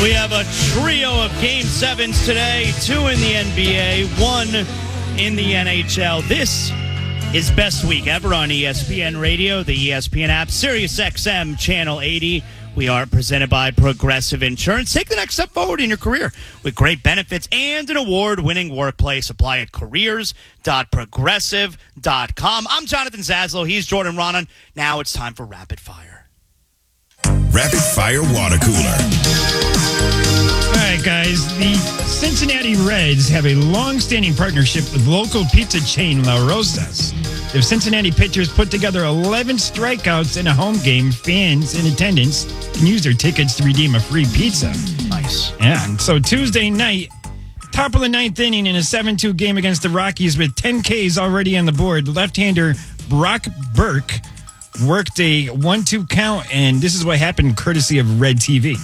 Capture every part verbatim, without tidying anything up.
We have a trio of Game sevens today, two in the N B A, one in the N H L. This is Best Week Ever on E S P N Radio, the E S P N app, Sirius X M Channel eighty. We are presented by Progressive Insurance. Take the next step forward in your career with great benefits and an award-winning workplace. Apply at careers dot progressive dot com. I'm Jonathan Zaslow. He's Jordan Ronan. Now it's time for Rapid Fire. Rapid Fire Water Cooler. All right, guys. The Cincinnati Reds have a long-standing partnership with local pizza chain La Rosa's. If Cincinnati pitchers put together eleven strikeouts in a home game, fans in attendance can use their tickets to redeem a free pizza. Nice. Yeah, and so Tuesday night, top of the ninth inning in a seven two game against the Rockies with ten Ks already on the board, left-hander Brock Burke worked a one two count, and this is what happened courtesy of Red T V.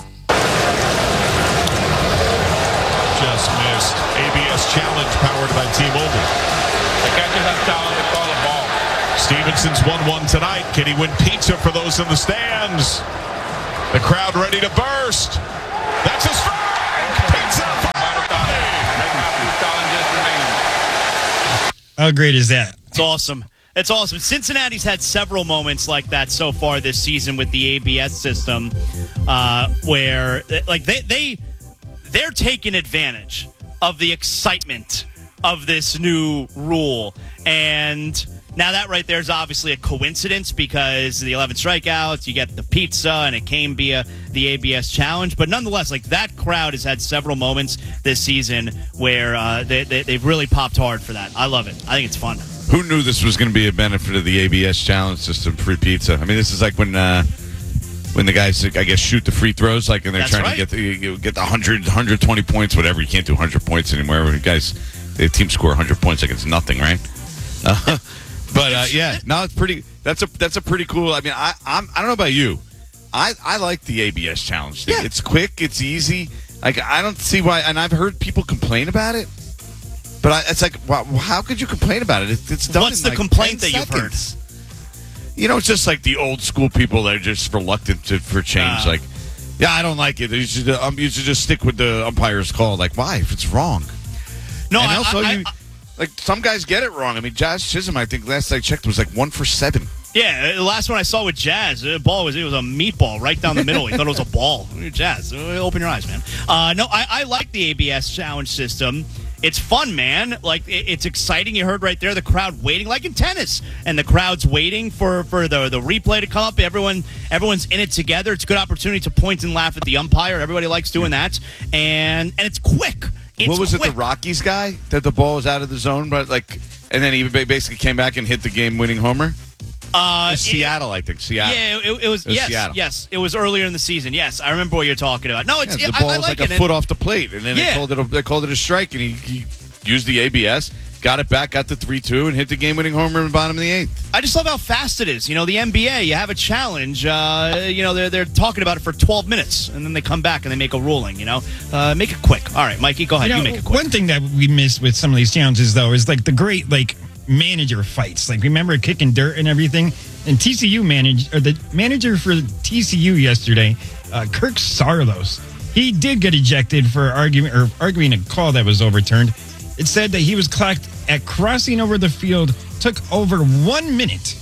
Just missed. A B S challenge powered by T-Mobile. The catcher has talent to call a ball. Stevenson's one one tonight. Can he win pizza for those in the stands? The crowd ready to burst. That's a strike. Pizza for How great is that? It's awesome. It's awesome. Cincinnati's had several moments like that so far this season with the A B S system, uh, where like they they they're taking advantage of the excitement of this new rule. And now that right there is obviously a coincidence because the eleven strikeouts, you get the pizza, and it came via the A B S challenge. But nonetheless, like that crowd has had several moments this season where uh, they, they, they've really popped hard for that. I love it. I think it's fun. Who knew this was going to be a benefit of the A B S challenge system, free pizza? I mean, this is like when uh, when the guys, I guess, shoot the free throws, like, and they're That's trying right. to get the, you get the one hundred, one hundred twenty points, whatever. You can't do one hundred points anymore. When guys, the team score one hundred points like it's nothing, right? Uh, but uh, yeah, no, it's pretty. That's a that's a pretty cool. I mean, I I'm, I don't know about you, I I like the A B S challenge thing. Yeah. It's quick, it's easy. Like I don't see why, and I've heard people complain about it. But I, it's like, wow, how could you complain about it? It- It's done. What's in the like complaint ten that you've heard? seconds. You know, it's just like the old school people that are just reluctant to, for change. Uh. like, yeah, I don't like it. You should, um, you should just stick with the umpire's call. Like, why? If it's wrong. No, and I, also, I, you, I, like some guys get it wrong. I mean, Josh Chisholm, I think last I checked was like one for seven. yeah, the last one I saw with Jazz, the ball was it was a meatball right down the middle. He thought it was a ball. Jazz, open your eyes, man. Uh, no, I, I like the A B S challenge system. It's fun, man. Like, it, it's exciting. You heard right there the crowd waiting, like in tennis, and the crowd's waiting for, for the, the replay to come up. Everyone everyone's in it together. It's a good opportunity to point and laugh at the umpire. Everybody likes doing that, and and it's quick. It's what was quick. it, the Rockies guy that the ball was out of the zone, but like, and then he ba- basically came back and hit the game-winning homer? Uh, Seattle, I think. Seattle. Yeah, it, it was. It was yes, Seattle. yes, it was earlier in the season. Yes, I remember what you're talking about. No, it's Yeah, the I- ball I, was like like it. a foot off the plate, and then Yeah. they called it a, they called it a strike, and he, he used the A B S, got it back, got the three two, and hit the game-winning homer in the bottom of the eighth. I just love how fast it is. You know, the N B A, you have a challenge. Uh, you know, they're they're talking about it for twelve minutes, and then they come back and they make a ruling. You know, uh, make it quick. All right, Mikey, go ahead. You, You know, make it quick. one thing that we miss with some of these challenges, though, is like the great like manager fights. Like, remember kicking dirt and everything? And T C U managed, or the manager for T C U yesterday, uh, Kirk Sarlos, he did get ejected for arguing or arguing a call that was overturned. It said that he was clocked at crossing over the field, took over one minute.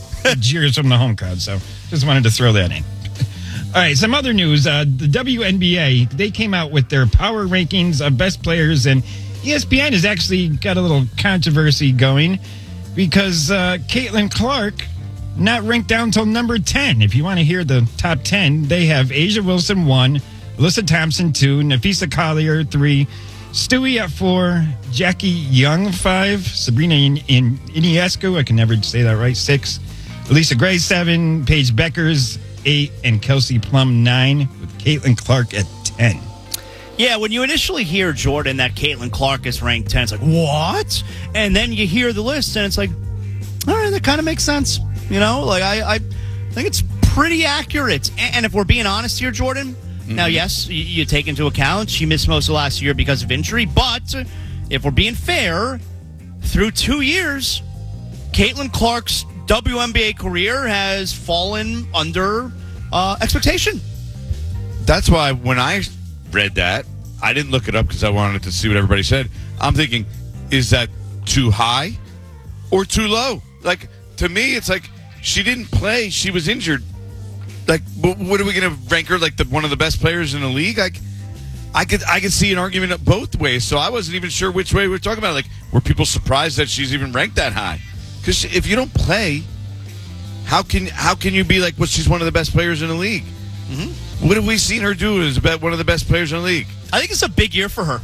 Jeers from the home crowd. So just wanted to throw that in. All right, some other news. Uh, the W N B A, they came out with their power rankings of best players, and E S P N has actually got a little controversy going because uh, Caitlin Clark not ranked down till number ten. If you want to hear the top ten, they have Asia Wilson one, Alyssa Thompson two, Nafisa Collier three, Stewie at four, Jackie Young five, Sabrina In- In- Iniescu, I can never say that right, six, Elisa Gray seven, Paige Beckers eight, and Kelsey Plum nine, with Caitlin Clark at ten. Yeah, when you initially hear, Jordan, that Caitlin Clark is ranked ten, it's like, what? And then you hear the list, and it's like, all right, that kind of makes sense. You know, like, I, I think it's pretty accurate. And, and if we're being honest here, Jordan, mm-hmm. now, yes, you, you take into account she missed most of last year because of injury, but if we're being fair, through two years, Caitlin Clark's W N B A career has fallen under uh, expectation. that's why when I read that, I didn't look it up because I wanted to see what everybody said. I'm thinking, is that too high or too low? Like, to me, it's like she didn't play. She was injured. Like, what are we going to rank her like the one of the best players in the league? Like, I could I could see an argument both ways. So I wasn't even sure which way we were talking about. Like, were people surprised that she's even ranked that high? Because if you don't play, how can how can you be like, well, she's one of the best players in the league? Mm-hmm. What have we seen her do as one of the best players in the league? I think it's a big year for her.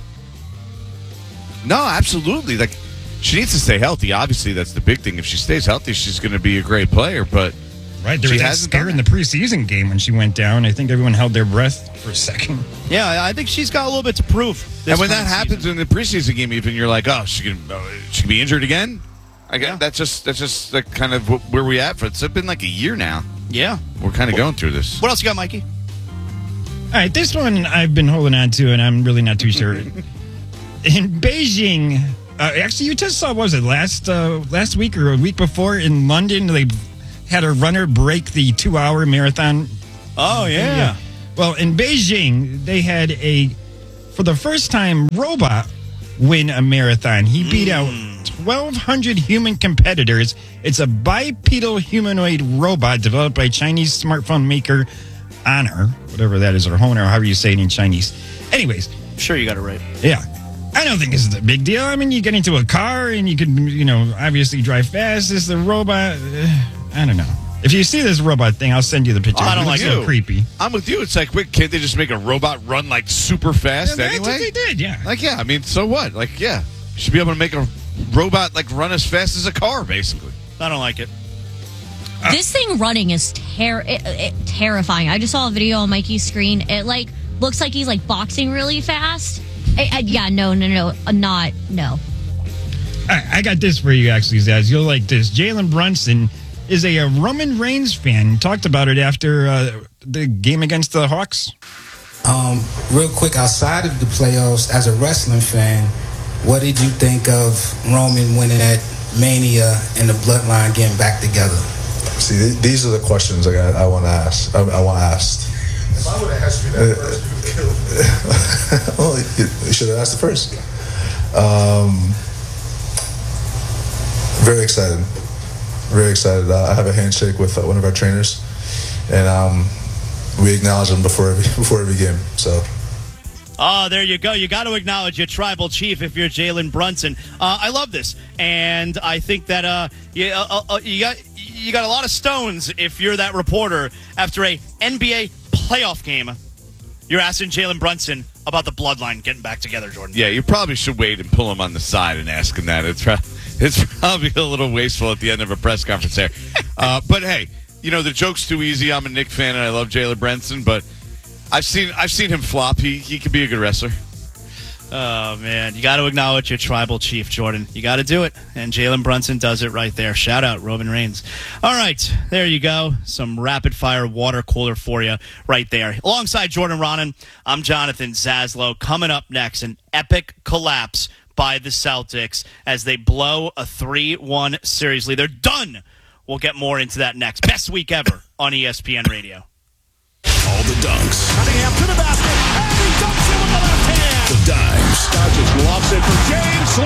No, absolutely. Like, she needs to stay healthy. Obviously, that's the big thing. If she stays healthy, she's going to be a great player. But right, there was that scare in the preseason game when she went down. I think everyone held their breath for a second. Yeah, I think she's got a little bit to prove. And when that happens in the preseason game, even you're like, oh, she can she can be injured again. I guess Yeah. that's just that's just like kind of where we at. For it's been like a year now. Yeah, We're kind of going through this. what else you got, Mikey? All right, this one I've been holding on to, and I'm really not too sure. In Beijing, uh, actually, you just saw, what was it, last uh, last week or a week before in London, they had a runner break the two-hour marathon. Oh, yeah. Well, in Beijing, they had a, for the first time, robot win a marathon. He beat out twelve hundred human competitors. It's a bipedal humanoid robot developed by Chinese smartphone maker Honor, whatever that is, or Honor, however you say it in Chinese. Anyways, Sure, you got it right. yeah. I don't think this is a big deal. I mean, you get into a car and you can, you know, obviously drive fast. This is the robot. Uh, I don't know. If you see this robot thing, I'll send you the picture. I don't It like looks so you. creepy. I'm with you. It's like, wait, can't they just make a robot run like super fast Yeah, that's anyway? what they did, yeah. Like, yeah, I mean, so what? Like, yeah, you should be able to make a robot like run as fast as a car, basically. I don't like it. This thing running is ter- it, it, terrifying. I just saw a video on Mikey's screen. It like looks like he's like boxing really fast. I, I, yeah, no, no, no, uh, not no. I, I got this for you, actually, Zaz. You'll like this. Jalen Brunson is a, a Roman Reigns fan. Talked about it after uh, the game against the Hawks. Um, real quick, outside of the playoffs, as a wrestling fan, what did you think of Roman winning at Mania and the Bloodline getting back together? See, th- these are the questions like I, I want to ask. I, I want asked. If I would have asked you that first, you would kill me. Well, you, you should have asked it first. Um, very excited. Very excited. Uh, I have a handshake with uh, one of our trainers, and um, we acknowledge him before every before every game. So. Oh, there you go. You got to acknowledge your tribal chief if you're Jalen Brunson. Uh, I love this, and I think that uh, you, uh, uh, you got you got a lot of stones if you're that reporter after a N B A playoff game. You're asking Jalen Brunson about the bloodline getting back together, Jordan. Yeah, you probably should wait and pull him on the side and ask him that. It's pro- it's probably a little wasteful at the end of a press conference there. Uh, but hey, you know the joke's too easy. I'm a Knick fan and I love Jalen Brunson, but I've seen I've seen him flop. He he could be a good wrestler. Oh, man. You got to acknowledge your tribal chief, Jordan. You got to do it. And Jalen Brunson does it right there. Shout out, Roman Reigns. All right. There you go. Some rapid-fire water cooler for you right there. Alongside Jordan Ronan, I'm Jonathan Zaslow. Coming up next, an epic collapse by the Celtics as they blow a three one series lead. They're done. We'll get more into that next. Best week ever on E S P N Radio. All the dunks. Cunningham to the basket, and he dunks it with the left hand. The dimes. Just lobs it for James.